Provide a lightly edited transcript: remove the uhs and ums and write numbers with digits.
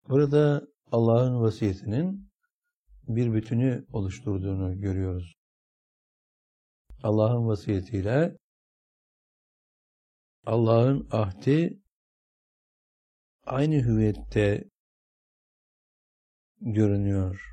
Burada Allah'ın vasiyetinin bir bütünü oluşturduğunu görüyoruz. Allah'ın vasiyetiyle Allah'ın ahdi aynı hüviyette görünüyor.